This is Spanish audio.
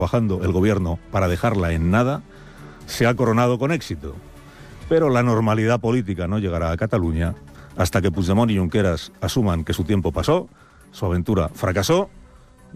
trabajando el gobierno para dejarla en nada, se ha coronado con éxito. Pero la normalidad política no llegará a Cataluña hasta que Puigdemont y Junqueras asuman que su tiempo pasó, su aventura fracasó